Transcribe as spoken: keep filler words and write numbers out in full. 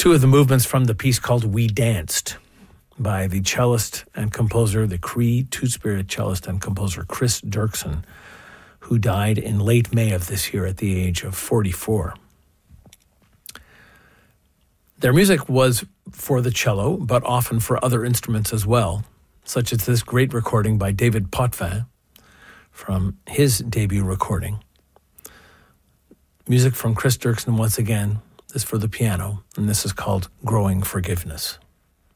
Two of the movements from the piece called We Danced by the cellist and composer, the Cree Two-Spirit cellist and composer Chris Dirksen, who died in late May of this year at the age of forty-four. Their music was for the cello, but often for other instruments as well, such as this great recording by David Potvin from his debut recording. Music from Chris Dirksen once again is for the piano, and this is called Growing Forgiveness.